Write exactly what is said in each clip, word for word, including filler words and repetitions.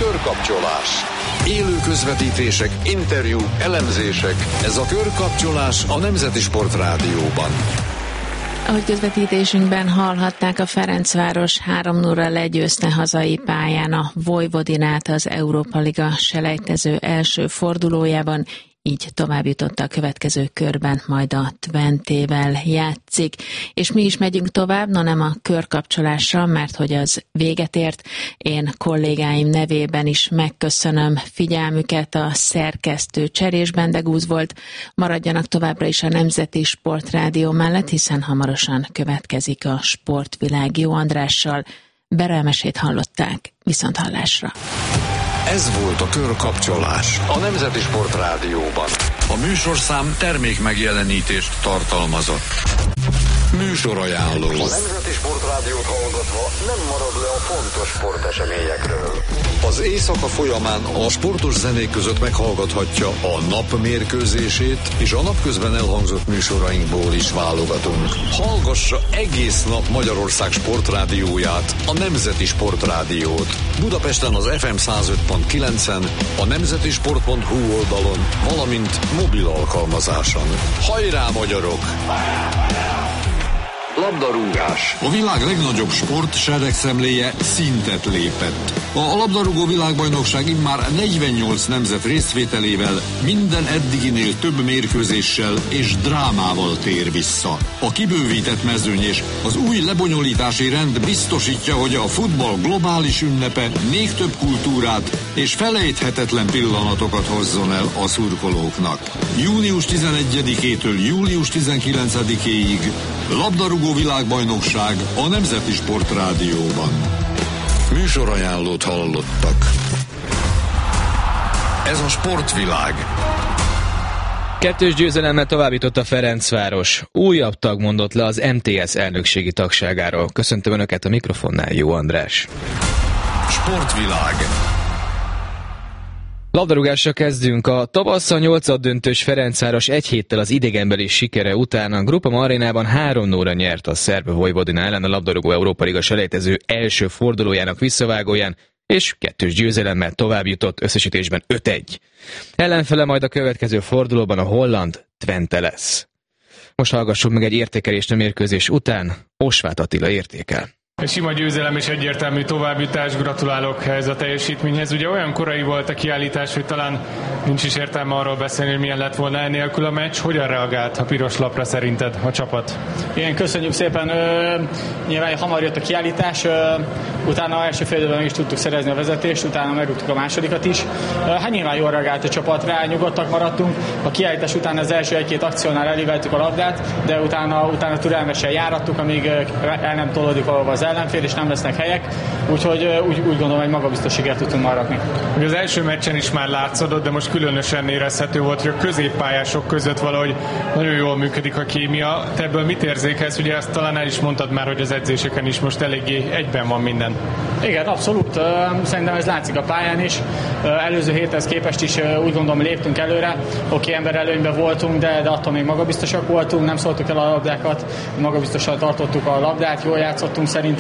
Körkapcsolás. Élő közvetítések, interjúk, elemzések. Ez a Körkapcsolás a Nemzeti Sport Rádióban. Ahogy közvetítésünkben hallhatták, a Ferencváros három nulla legyőzte hazai pályán a Vojvodinát az Európa Liga selejtező első fordulójában, így tovább jutott a következő körben, majd a Twentével játszik. És mi is megyünk tovább, no nem a körkapcsolással, mert hogy az véget ért. Én kollégáim nevében is megköszönöm figyelmüket, a szerkesztő Cserés Bendegúz volt. Maradjanak továbbra is a Nemzeti Sport Rádió mellett, hiszen hamarosan következik a Sportvilág Jó Andrással. Berelmesét hallották, viszont hallásra. Ez volt a Körkapcsolás a Nemzeti Sport Rádióban. A műsorszám termék megjelenítést tartalmazott. Műsorajánló. A Nemzeti Sport Rádiót hallgatva nem marad le a fontos sporteseményekről. Az éjszaka folyamán a sportos zenék között meghallgathatja a nap mérkőzését, és a napközben elhangzott műsorainkból is válogatunk. Hallgassa egész nap Magyarország sportrádióját, a Nemzeti Sport Rádiót. Budapesten az ef em száz öt pont kilencen, a nemzetisport pont hu oldalon, valamint mobil alkalmazáson. Hajrá, magyarok! Labdarúgás. A világ legnagyobb sport seregszemléje szintet lépett. A labdarúgó világbajnokság immár negyvennyolc nemzet részvételével minden eddiginél több mérkőzéssel és drámával tér vissza. A kibővített mezőny és az új lebonyolítási rend biztosítja, hogy a futball globális ünnepe még több kultúrát és felejthetetlen pillanatokat hozzon el a szurkolóknak. június tizenegyedikétől július tizenkilencedikéig labdarúgó világbajnokság a Nemzeti Sport Rádióban. Műsorajánlót hallottak. Ez a Sportvilág. Kettős győzelemmel továbbjutott a Ferencváros. Újabb tag mondott le az em té es elnökségi tagságáról. Köszöntöm Önöket, a mikrofonnál Jó András. Sportvilág. Labdarúgással kezdünk. A tavasszal nyolcaddöntős Ferencváros egy héttel az idegenbeli sikere után a Groupama arénában három nulla nyert a szerb Vojvodina ellen a labdarúgó Európa Liga selejtező első fordulójának visszavágóján, és kettős győzelemmel tovább jutott, összesítésben öt egy. Ellenfele majd a következő fordulóban a holland Twente lesz. Most hallgassuk meg egy értékelést a mérkőzés után. Osváth Attila értékel. Egy sima győzelem és egyértelmű továbbjutás, gratulálok ehhez a teljesítményhez. Ugye olyan korai volt a kiállítás, hogy talán nincs is értelme arról beszélni, hogy milyen lett volna enélkül a meccs. Hogyan reagált a piros lapra szerinted a csapat? Igen, köszönjük szépen. Ö, nyilván hamar jött a kiállítás, ö, utána első fél időben is tudtuk szerezni a vezetést, utána megrúgtuk a másodikat is. Ö, hát nyilván jól reagált a csapat rá, nyugodtak maradtunk. A kiállítás után az első egy-két akciónál eléveltük a labdát, de utána, utána türelmesen járattuk, amíg el nem tolódik valahol az ellenfél, és nem lesznek helyek, úgyhogy úgy, úgy gondolom, hogy magabiztos sikert tudtunk maradni. Ugye az első meccsen is már látszódott, de most különösen érezhető volt, hogy a középpályások között valahogy nagyon jól működik a kémia. Te ebből mit érzékelsz? Ugye ezt talán el is mondtad már, hogy az edzéseken is most eléggé egyben van minden. Igen, abszolút. Szerintem ez látszik a pályán is. Előző héthez képest is úgy gondolom léptünk előre. Oké, ember előnyben voltunk, de, de attól még magabiztosak voltunk, nem szóltuk el a labdákat, magabiztosan tartottuk a labdát, jól játszottunk szerintem.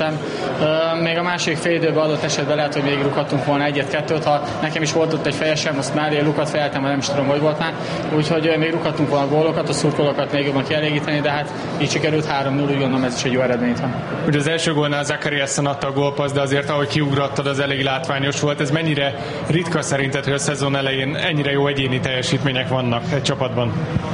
Még a másik fél időben adott esetben lehet, hogy még rúghattunk volna egyet-kettőt, ha nekem is volt ott egy fejesem, azt mellé lukat fejeltem, nem is tudom, hogy volt már. Úgyhogy még rúghattunk volna gólokat, a szurkolókat még jobban kielégíteni, de hát így sikerült három null, úgy gondolom, ez is egy jó eredmény. Ugye az első gólnál Zakariasen adta a gólpaszt, de azért ahogy kiugrattad, az elég látványos volt. Ez mennyire ritka szerinted, hogy a szezon elején ennyire jó egyéni teljesítmények vannak egy csapatban?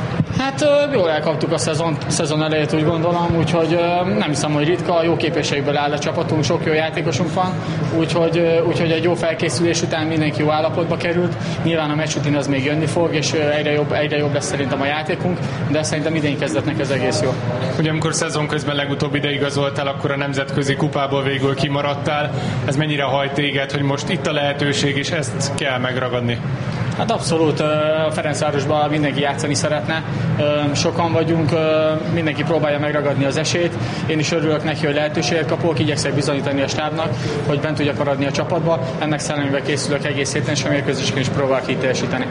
Hát jól elkaptuk a szezon, szezon elejét, úgy gondolom, úgyhogy nem hiszem, hogy ritka, jó képességből áll a csapatunk, sok jó játékosunk van, úgyhogy, úgyhogy egy jó felkészülés után mindenki jó állapotba került. Nyilván a meccs után az még jönni fog, és egyre jobb, egyre jobb lesz szerintem a játékunk, de szerintem idén kezdetnek ez egész jó. Ugye amikor szezon közben legutóbb ide igazoltál, akkor a nemzetközi kupából végül kimaradtál. Ez mennyire hajt téged, hogy most itt a lehetőség, és ezt kell megragadni? Hát abszolút, a Ferencvárosban mindenki játszani szeretne, sokan vagyunk, mindenki próbálja megragadni az esélyt. Én is örülök neki, hogy lehetőséget kapok, igyekszek bizonyítani a stábnak, hogy bent tudjak maradni a csapatba. Ennek szellemében készülök egész héten, és a mérkőzéseken is próbálok így teljesíteni.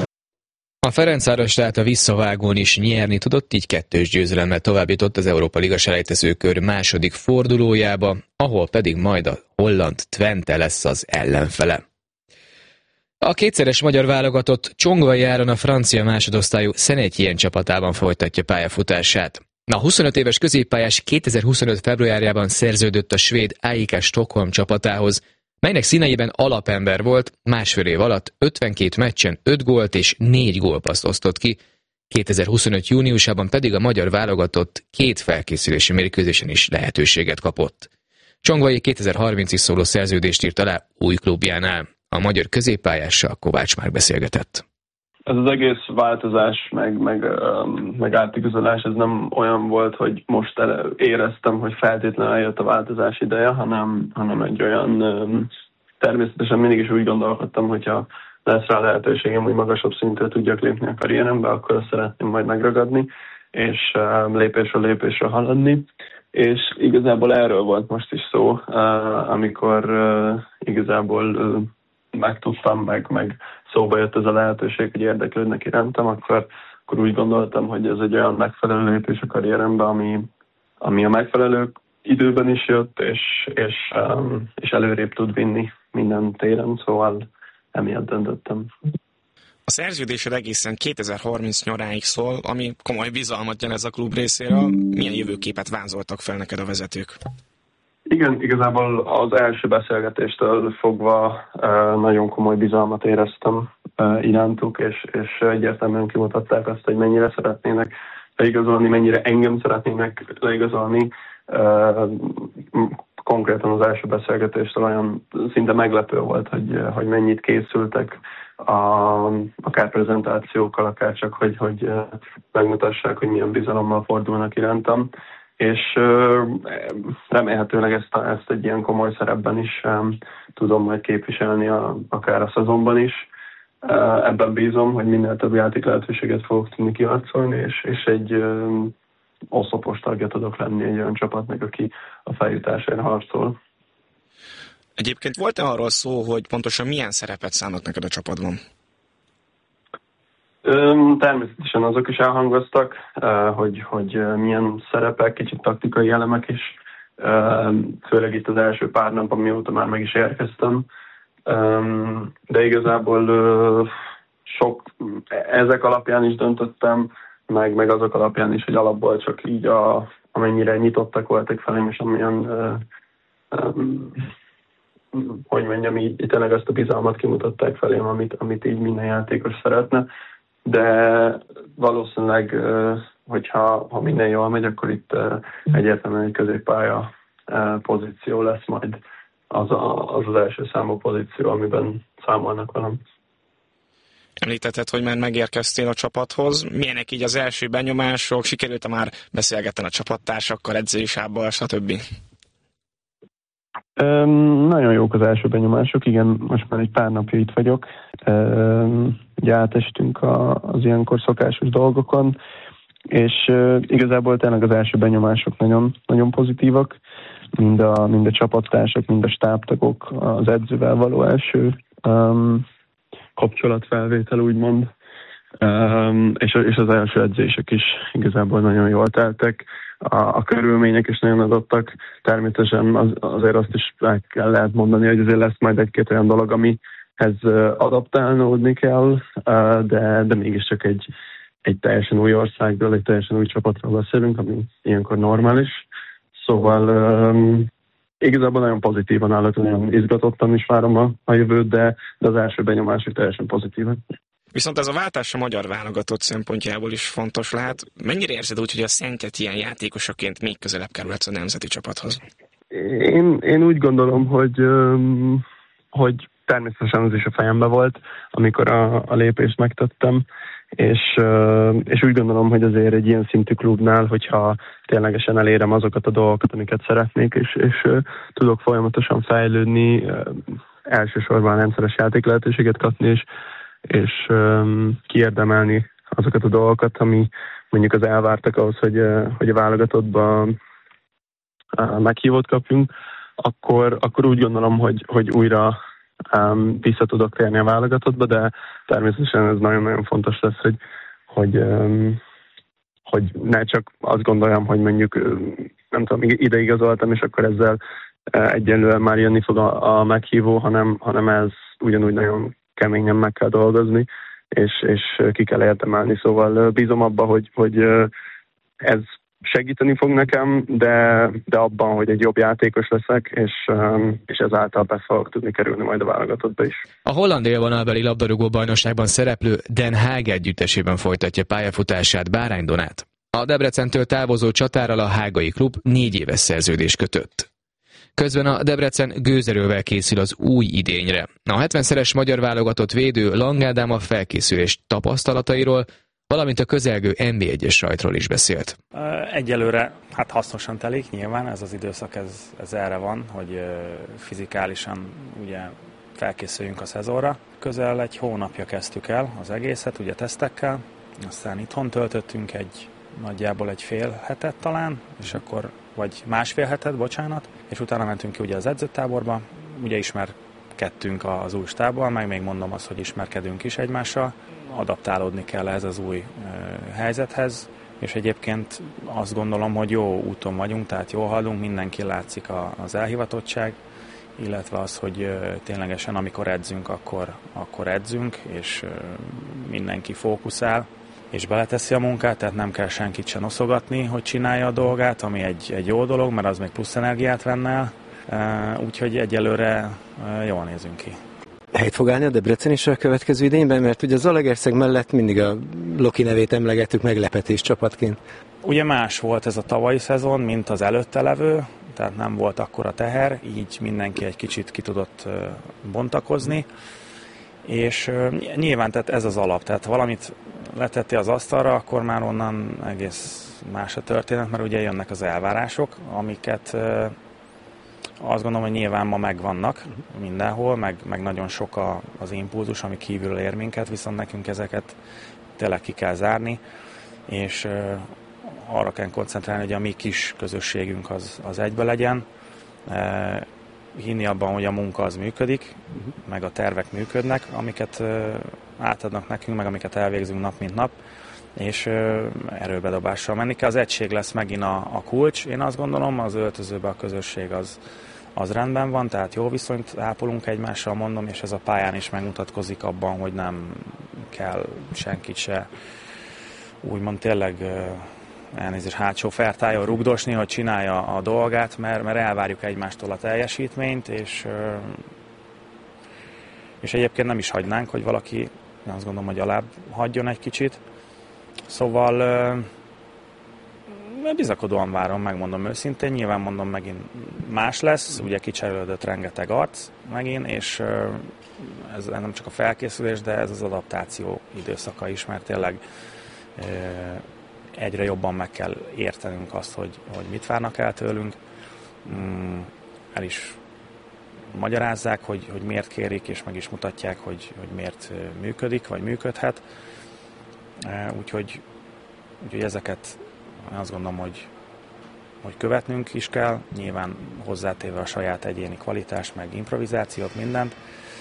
A Ferencváros tehát a visszavágón is nyerni tudott, így kettős győzelemmel tovább jutott az Európa Liga selejtezőkör második fordulójába, ahol pedig majd a holland Twente lesz az ellenfele. A kétszeres magyar válogatott Csongvai Áron a francia másodosztályú Saint-Étienne csapatában folytatja pályafutását. A huszonöt éves középpályás kétezer-huszonöt februárjában szerződött a svéd á i ká Stockholm csapatához, melynek színeiben alapember volt, másfél év alatt ötvenkét meccsen öt gólt és négy gólpasszt osztott ki, kétezer-huszonöt júniusában pedig a magyar válogatott két felkészülési mérkőzésen is lehetőséget kapott. Csongvai kétezer-harmincig szóló szerződést írt alá új klubjánál. A magyar középpályással Kovács már beszélgetett. Ez az egész változás, meg, meg, meg átigazolás, ez nem olyan volt, hogy most ele, éreztem, hogy feltétlenül eljött a változás ideje, hanem, hanem egy olyan, természetesen mindig is úgy gondolkodtam, hogyha lesz rá lehetőségem, hogy magasabb szintre tudjak lépni a karrierembe, akkor azt szeretném majd megragadni, és lépésről lépésre haladni. És igazából erről volt most is szó, amikor igazából megtudtam, meg, meg szóba jött ez a lehetőség, hogy érdeklődnek irántam, akkor, akkor úgy gondoltam, hogy ez egy olyan megfelelő lépés a karrierembe, ami, ami a megfelelő időben is jött, és, és, um, és előrébb tud vinni minden téren, szóval emiatt döntöttem. A szerződésed egészen kétezer-harminc nyaráig szól, ami komoly bizalmat jelez a klub részéről. Milyen jövőképet vázoltak fel neked a vezetők? Igen, igazából az első beszélgetéstől fogva nagyon komoly bizalmat éreztem irántuk, és, és egyértelműen kimutatták azt, hogy mennyire szeretnének leigazolni, mennyire engem szeretnének leigazolni. Konkrétan az első beszélgetéstől olyan szinte meglepő volt, hogy, hogy mennyit készültek, a, akár prezentációkkal, akár csak, hogy, hogy megmutassák, hogy milyen bizalommal fordulnak irántam. És remélhetőleg ezt, ezt egy ilyen komoly szerepben is um, tudom majd képviselni a, akár a szezonban is. Uh, ebben bízom, hogy minél több játék lehetőséget fogok tudni kiharcolni, és, és egy um, oszlopos tagja tudok lenni egy olyan csapatnak, aki a feljutásért harcol. Egyébként volt-e arról szó, hogy pontosan milyen szerepet szánnak neked a csapatban? Természetesen azok is elhangoztak, hogy, hogy milyen szerepek, kicsit taktikai elemek is, főleg itt az első pár nap, amióta már meg is érkeztem. De igazából sok, ezek alapján is döntöttem, meg, meg azok alapján is, hogy alapból csak így a, amennyire nyitottak voltak felém, és amilyen, hogy mondjam, így tényleg azt a bizalmat kimutatták felém, amit, amit így minden játékos szeretne. De valószínűleg, hogyha ha minden jól megy, akkor itt egyértelműen egy középpálya pozíció lesz majd az, a, az az első számú pozíció, amiben számolnak velem. Említetted, hogy már megérkeztél a csapathoz. Milyenek így az első benyomások? Sikerült-e már beszélgetni a csapattársakkal, edzősábbal, stb.? Um, nagyon jók az első benyomások, igen, most már egy pár napja itt vagyok. Um, ugye átestünk a, az ilyenkor szokásos dolgokon, és uh, igazából tényleg az első benyomások nagyon, nagyon pozitívak. Mind a, mind a csapattársak, mind a stábtagok az edzővel való első um, kapcsolatfelvétel, úgymond. Um, és, és az első edzések is igazából nagyon jól teltek. A, a körülmények is nagyon adottak. Természetesen az, azért azt is kell lehet mondani, hogy azért lesz majd egy-két olyan dolog, amihez adaptálódni kell, de, de mégiscsak egy, egy teljesen új országról, egy teljesen új csapatról beszélünk, ami ilyenkor normális. Szóval um, igazából nagyon pozitívan állok, nagyon izgatottan is várom a, a jövőt, de, de az első benyomások teljesen pozitívan. Viszont ez a váltás a magyar válogatott szempontjából is fontos lehet. Mennyire érzed úgy, hogy a Saint-Étienne játékosaként még közelebb kerülhetsz a nemzeti csapathoz? Én, én úgy gondolom, hogy, hogy természetesen az is a fejemben volt, amikor a, a lépést megtettem, és, és úgy gondolom, hogy azért egy ilyen szintű klubnál, hogyha ténylegesen elérem azokat a dolgokat, amiket szeretnék, és, és tudok folyamatosan fejlődni, elsősorban rendszeres játék lehetőséget kapni, és és um, kiérdemelni azokat a dolgokat, ami mondjuk az elvártak ahhoz, hogy, uh, hogy a válogatottba uh, meghívót kapjunk, akkor, akkor úgy gondolom, hogy, hogy újra um, vissza tudok térni a válogatottba, de természetesen ez nagyon-nagyon fontos lesz, hogy, hogy, um, hogy ne csak azt gondoljam, hogy mondjuk nem tudom, ide igazoltam, és akkor ezzel uh, egyenlően már jönni fog a, a meghívó, hanem, hanem ez ugyanúgy nagyon keményen meg kell dolgozni, és, és ki kell érdemelni. Szóval bízom abba, hogy, hogy ez segíteni fog nekem, de, de abban, hogy egy jobb játékos leszek, és, és ezáltal be fogok tudni kerülni majd a válogatottba is. A holland élvonalbeli labdarúgó bajnokságban szereplő Den Haag együttesében folytatja pályafutását Bárány Donát. A Debrecentől távozó csatáral a hágai klub négy éves szerződést kötött. Közben a Debrecen gőzerővel készül az új idényre. A hetvenszeres magyar válogatott védő Lang Ádám a felkészülés tapasztalatairól, valamint a közelgő en bé egyes sajtról is beszélt. Egyelőre hát hasznosan telik, nyilván ez az időszak, ez, ez erre van, hogy fizikálisan ugye felkészüljünk a szezonra. Közel egy hónapja kezdtük el az egészet, ugye tesztekkel, aztán itthon töltöttünk egy nagyjából egy fél hetet talán, és akkor, vagy másfél hetet, bocsánat, és utána mentünk ki ugye az edzőtáborba, ugye ismerkedtünk az új stábbal, meg még mondom azt, hogy ismerkedünk is egymással, adaptálódni kell ehhez az új e, helyzethez, és egyébként azt gondolom, hogy jó úton vagyunk, tehát jól haladunk, mindenki látszik a, az elhivatottság, illetve az, hogy e, ténylegesen amikor edzünk, akkor, akkor edzünk, és e, mindenki fókuszál, és beleteszi a munkát, tehát nem kell senkit se noszogatni, hogy csinálja a dolgát, ami egy, egy jó dolog, mert az még plusz energiát venne el, e, úgyhogy egyelőre e, jól nézünk ki. Helyt fog állni a Debrecen is a következő idényben, mert ugye az Zalaegerszeg mellett mindig a Loki nevét emlegettük meglepetés csapatként. Ugye más volt ez a tavalyi szezon, mint az előtte levő, tehát nem volt akkora teher, így mindenki egy kicsit ki tudott bontakozni, és nyilván tehát ez az alap, tehát valamit letettél az asztalra, akkor már onnan egész más a történet, mert ugye jönnek az elvárások, amiket azt gondolom, hogy nyilván ma megvannak mindenhol, meg, meg nagyon sok a, az impulzus, ami kívülről ér minket, viszont nekünk ezeket tényleg ki kell zárni, és uh, arra kell koncentrálni, hogy a mi kis közösségünk az, az egybe legyen, uh, hinni abban, hogy a munka az működik, meg a tervek működnek, amiket uh, átadnak nekünk, meg amiket elvégzünk nap mint nap, és uh, erőbedobással menni kell. Az egység lesz megint a, a kulcs. Én azt gondolom, az öltözőben a közösség az, az rendben van, tehát jó viszonyt ápolunk egymással, mondom, és ez a pályán is megmutatkozik abban, hogy nem kell senkit se úgymond tényleg uh, elnézést hátsó fertájon rugdosni, hogy csinálja a dolgát, mert, mert elvárjuk egymástól a teljesítményt, és, uh, és egyébként nem is hagynánk, hogy valaki, azt gondolom, hogy alább hagyjon egy kicsit. Szóval uh, bizakodóan várom, megmondom őszintén, nyilván mondom megint más lesz, ugye kicserélődött rengeteg arc megint, és uh, ez nem csak a felkészülés, de ez az adaptáció időszaka is, mert tényleg uh, egyre jobban meg kell értenünk azt, hogy, hogy mit várnak el tőlünk. Um, el is magyarázzák, hogy, hogy miért kérik, és meg is mutatják, hogy, hogy miért működik, vagy működhet. Úgyhogy, úgyhogy ezeket azt gondolom, hogy, hogy követnünk is kell, nyilván hozzátéve a saját egyéni kvalitást, meg improvizációt, mindent,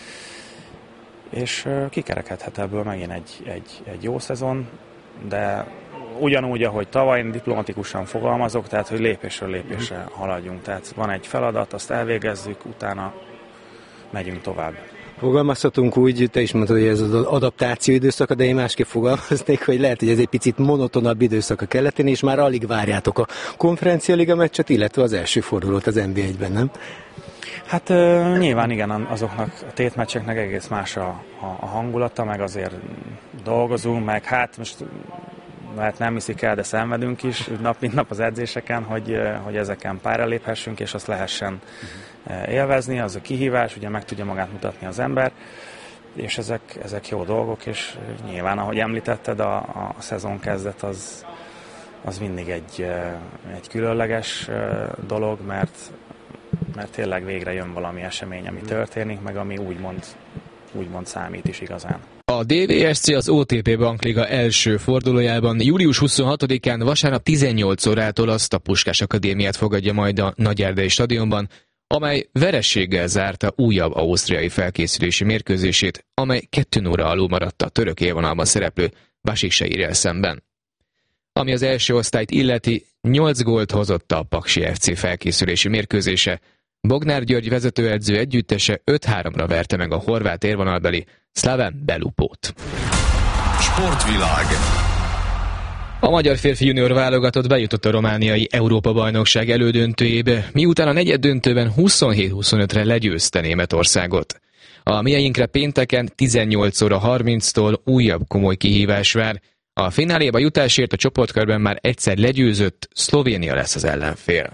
és kikerekedhet ebből megint egy, egy, egy jó szezon, de ugyanúgy, ahogy tavaly, diplomatikusan fogalmazok, tehát hogy lépésről lépésre haladjunk, tehát van egy feladat, azt elvégezzük, utána megyünk tovább. Fogalmazhatunk úgy, te is mondtad, hogy ez az adaptáció időszaka, de én másképp fogalmaznék, hogy lehet, hogy ez egy picit monotonabb időszaka kelletén, és már alig várjátok a konferencialiga meccset, illetve az első fordulót az en bé egyben, nem? Hát uh, nyilván igen, azoknak a tétmeccseknek egész más a, a, a hangulata, meg azért dolgozunk, meg hát most lehet nem hiszik el, de szenvedünk is nap mint nap az edzéseken, hogy, hogy ezeken pályára léphessünk, és azt lehessen élvezni, az a kihívás, ugye meg tudja magát mutatni az ember, és ezek, ezek jó dolgok, és nyilván, ahogy említetted, a, a szezon kezdet az, az mindig egy, egy különleges dolog, mert, mert tényleg végre jön valami esemény, ami történik, meg ami úgymond, úgymond számít is igazán. A dé vé es cé az o té pé Bankliga első fordulójában július huszonhatodikán vasárnap tizennyolc órától azt a Puskás Akadémiát fogadja majd a Nagyerdei stadionban, amely vereséggel zárta újabb ausztriai felkészülési mérkőzését, amely kettő óra alul maradt a török élvonalban szereplő Başakşehirrel szemben. Ami az első osztályt illeti, nyolc gólt hozott a Paksi ef cé felkészülési mérkőzése, Bognár György vezetőedző együttese öt háromra verte meg a horvát érvonalbeli Slaven Belupót. Sportvilág. A magyar férfi junior válogatott bejutott a romániai Európa-bajnokság elődöntőjébe, miután a negyeddöntőben huszonhét huszonötre legyőzte Németországot. A mieinkre pénteken tizennyolc óra harminctól újabb komoly kihívás vár. A fináléba jutásért a csoportkörben már egyszer legyőzött Szlovénia lesz az ellenfél.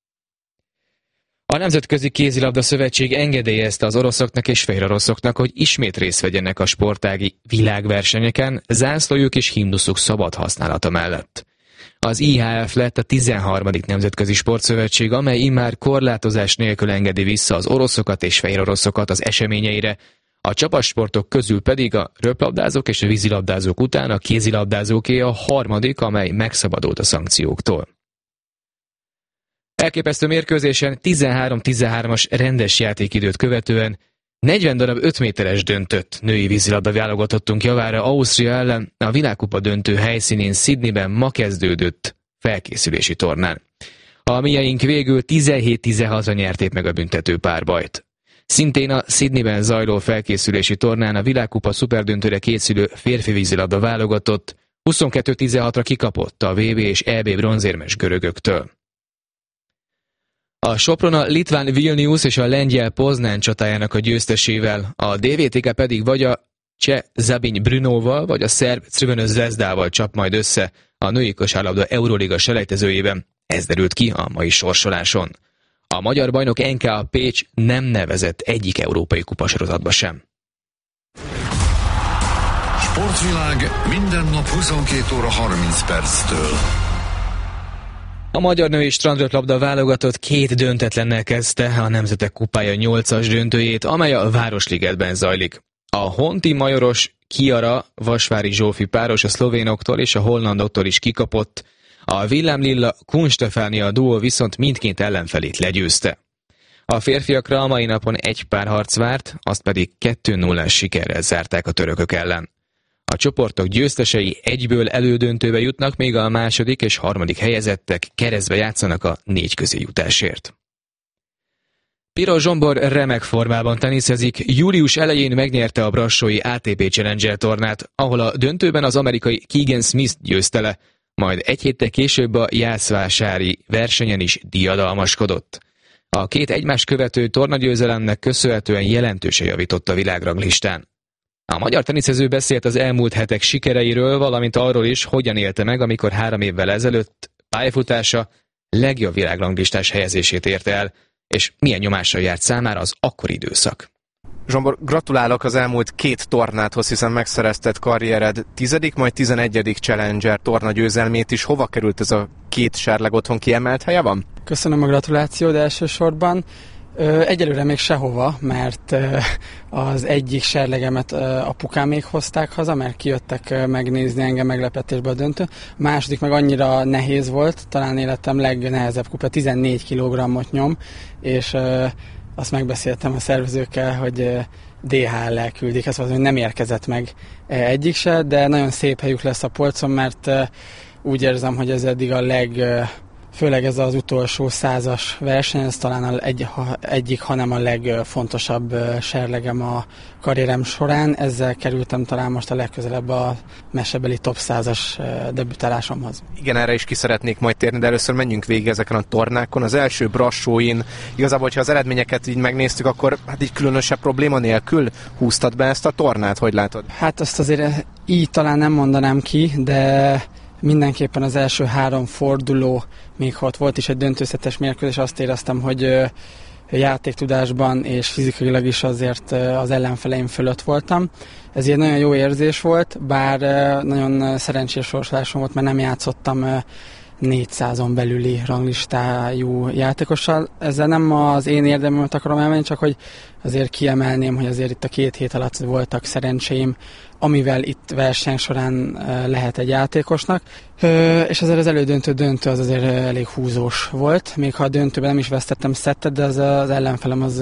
A Nemzetközi Kézilabda Szövetség engedélyezte az oroszoknak és fehéroroszoknak, hogy ismét részt vegyenek a sportági világversenyeken, zászlójuk és himnuszuk szabad használata mellett. Az I H F lett a tizenharmadik Nemzetközi Sportszövetség, amely immár korlátozás nélkül engedi vissza az oroszokat és fehéroroszokat az eseményeire, a csapatsportok közül pedig a röplabdázók és a vízilabdázók után a kézilabdázóké a harmadik, amely megszabadult a szankcióktól. Elképesztő mérkőzésen tizenhárom tizenhármas rendes játékidőt követően negyven darab öt méteres döntött női vízilabda válogatottunk javára Ausztria ellen a világkupa döntő helyszínén Sydneyben ma kezdődött felkészülési tornán. A miaink végül tizenhét tizenhatra nyerték meg a büntető párbajt. Szintén a Sydneyben zajló felkészülési tornán a világkupa szuperdöntőre készülő férfi vízilabda válogatott huszonkettő tizenhatra kikapott a vé bé és é bé bronzérmes görögöktől. A Sopron a litván Vilnius és a lengyel Poznán csatájának a győztesével, a dé vé té ká pedig vagy a cseh Zabinj Brnóval, vagy a szerb Crvena Zvezdával csap majd össze a női kosárlabda Euroliga selejtezőjében. Ez derült ki a mai sorsoláson. A magyar bajnok en ká á Pécs nem nevezett egyik európai kupasorozatba sem. Sportvilág minden nap huszonkét óra harminc perctől. A magyar női strandröplabda válogatott két döntetlennel kezdte a Nemzetek Kupája nyolcas döntőjét, amely a Városligetben zajlik. A honti majoros Kiara Vasvári Zsófi páros a szlovénoktól és a hollandoktól is kikapott, a Villám Lilla Kun Stefánia duó viszont mindkét ellenfelét legyőzte. A férfiakra a mai napon egy párharc várt, azt pedig kettő nullás sikerrel zárták a törökök ellen. A csoportok győztesei egyből elődöntőbe jutnak, még a második és harmadik helyezettek keresztbe játszanak a négy közé jutásért. Piros Zsombor remek formában teniszezik, július elején megnyerte a brassói á té pé Challenger tornát, ahol a döntőben az amerikai Keegan Smith győzte le, majd egy héttel később a jászvásári versenyen is diadalmaskodott. A két egymást követő tornagyőzelemnek köszönhetően jelentősen javított a világranglistán. A magyar teniszező beszélt az elmúlt hetek sikereiről, valamint arról is, hogyan élte meg, amikor három évvel ezelőtt pályafutása legjobb világranglistás helyezését érte el, és milyen nyomással járt számára az akkori időszak. Zsombor, gratulálok az elmúlt két tornáthoz, hiszen megszerezted karriered tizedik, majd tizenegyedik Challenger tornagyőzelmét is. Hova került ez a két serleg, otthon kiemelt helye van? Köszönöm a gratulációt elsősorban. Egyelőre még sehova, mert az egyik serlegemet apukámék hozták haza, mert kijöttek megnézni engem meglepetésbe a döntő. A második meg annyira nehéz volt, talán életem legnehezebb kupa, tizennégy kilogrammot nyom, és azt megbeszéltem a szervezőkkel, hogy dé há el-lel küldik, ez az, hogy nem érkezett meg egyik se, de nagyon szép helyük lesz a polcon, mert úgy érzem, hogy ez eddig a leg... Főleg ez az utolsó százas verseny, ez talán a egy, ha, egyik, hanem a legfontosabb serlegem a karrierem során. Ezzel kerültem talán most a legközelebb a mesebeli top százas debütálásomhoz. Igen, erre is ki szeretnék majd térni, de először menjünk végig ezeken a tornákon. Az első brassóin, igazából, hogyha az eredményeket így megnéztük, akkor hát így különösebb probléma nélkül húztad be ezt a tornát, hogy látod? Hát azt azért így talán nem mondanám ki, de mindenképpen az első három forduló, még ha ott volt is egy döntőszetes mérkőzés, azt éreztem, hogy játéktudásban és fizikailag is azért az ellenfeleim fölött voltam. Ez egy nagyon jó érzés volt, bár nagyon szerencsés sorsolásom volt, mert nem játszottam négyszázon belüli ranglistájú játékossal. Ezzel nem az én érdememet akarom elmenni, csak hogy azért kiemelném, hogy azért itt a két hét alatt voltak szerencséim, amivel itt verseny során lehet egy játékosnak. És azért az elődöntő döntő az azért elég húzós volt. Még ha a döntőben nem is vesztettem szettet, de az, az ellenfelem az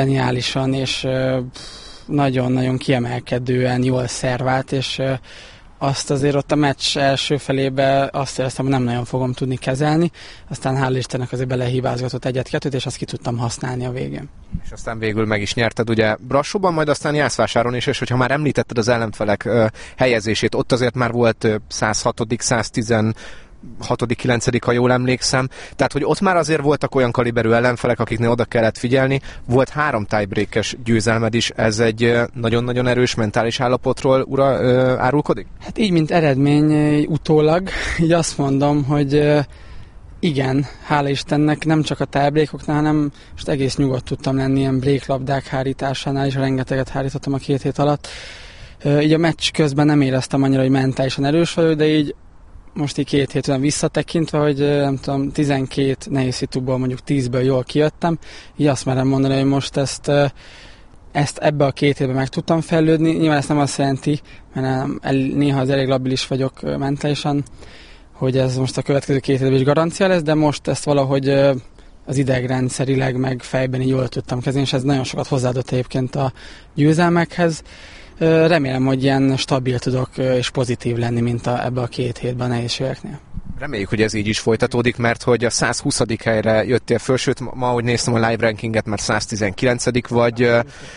zseniálisan és nagyon-nagyon kiemelkedően jól szervált, és azt azért ott a meccs első felébe azt éreztem, hogy nem nagyon fogom tudni kezelni, aztán hál' Istennek azért belehibázgatott egyet-kettőt, és azt ki tudtam használni a végén. És aztán végül meg is nyerted ugye Brassóban, majd aztán Jászvásáron is, és hogyha már említetted az ellenfelek uh, helyezését, ott azért már volt uh, száz hatodik, száz tizenhatodik, kilencedik, ha jól emlékszem, tehát hogy ott már azért voltak olyan kaliberű ellenfelek, akiknél oda kellett figyelni, volt három tiebreakes győzelmed is, ez egy uh, nagyon-nagyon erős mentális állapotról ura, uh, árulkodik? Hát így, mint eredmény utólag, így azt mondom, hogy uh, igen, hála Istennek nem csak a tiebreakoknál, hanem most egész nyugodt tudtam lenni ilyen breaklabdák hárításánál is, rengeteget hárítottam a két hét alatt. Így a meccs közben nem éreztem annyira, hogy mentálisan erős vagyok, de így most így két hét után visszatekintve, hogy nem tudom, tizenkét nehéz szituból mondjuk tízből jól kijöttem, így azt merem mondani, hogy most ezt, ezt ebbe a két évben meg tudtam fejlődni. Nyilván ezt nem azt jelenti, mert néha az elég labilis vagyok mentálisan, hogy ez most a következő két évben is garancia lesz, de most ezt valahogy az idegrendszerileg meg fejben így jól tudtam kezelni, és ez nagyon sokat hozzáadott egyébként a győzelmekhez. Remélem, hogy ilyen stabil tudok és pozitív lenni, mint a, ebbe a két hétben a nehézségeknél. Reméljük, hogy ez így is folytatódik, mert hogy a száz huszadik helyre jöttél föl, sőt, ma, ahogy néztem a live rankinget, már száz tizenkilencedik vagy,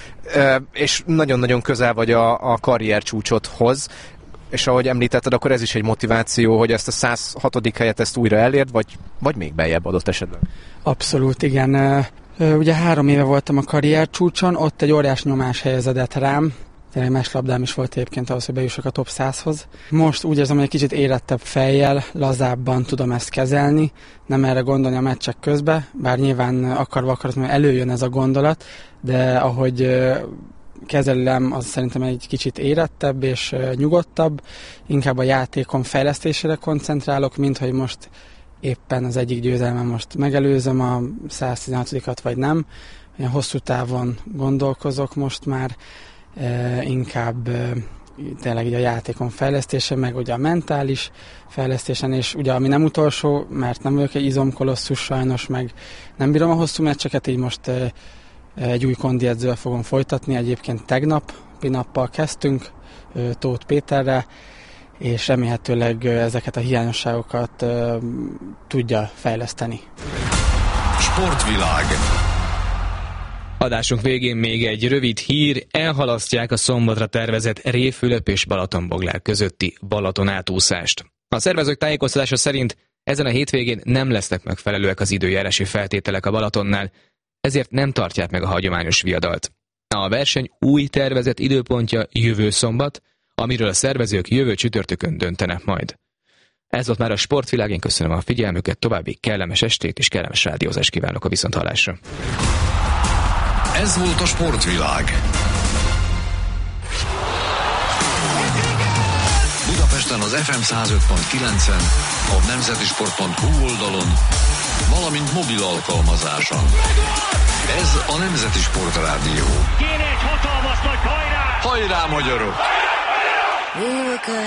és nagyon-nagyon közel vagy a, a karrier csúcsodhoz. És ahogy említetted, akkor ez is egy motiváció, hogy ezt a száz hatodik helyet ezt újra elérd, vagy, vagy még beljebb adott esetben? Abszolút, igen. Ugye három éve voltam a karrier csúcson, ott egy óriás nyomás helyezedett rám, tényleg meslabdám is volt egyébként ahhoz, hogy bejussak a top százhoz. Most úgy érzem, hogy egy kicsit érettebb fejjel, lazábban tudom ezt kezelni, nem erre gondolni a meccsek közben, bár nyilván akarva akarva előjön ez a gondolat, de ahogy kezelem, az szerintem egy kicsit érettebb és nyugodtabb, inkább a játékom fejlesztésére koncentrálok, mint hogy most éppen az egyik győzelmen most megelőzöm a száz tizenhatodikat vagy nem. Olyan hosszú távon gondolkozok most már, inkább tényleg így a játékom fejlesztése, meg ugye a mentális fejlesztésen, és ugye ami nem utolsó, mert nem vagyok egy izomkolosszus sajnos, meg nem bírom a hosszú meccseket, így most egy új kondi edzővel fogom folytatni, egyébként tegnap, pinappal kezdtünk, Tóth Péterrel, és remélhetőleg ezeket a hiányosságokat tudja fejleszteni. Sportvilág. Adásunk végén még egy rövid hír, elhalasztják a szombatra tervezett Révfülöp és Balatonboglár közötti Balaton átúszást. A szervezők tájékoztatása szerint ezen a hétvégén nem lesznek megfelelőek az időjárási feltételek a Balatonnál, ezért nem tartják meg a hagyományos viadalt. A verseny új tervezett időpontja jövő szombat, amiről a szervezők jövő csütörtökön döntenek majd. Ez volt már a Sportvilág, én köszönöm a figyelmüket, további kellemes estét és kellemes rádiózást kívánok a viszonthallásra. Ez volt a Sportvilág. Budapesten az ef em száz öt pont kilencen, a nemzeti sport pont hu oldalon, valamint mobil alkalmazáson. Ez a Nemzeti Sport Rádió. Kéne egy hatalmas nagy hajrá! Hajrá, magyarok!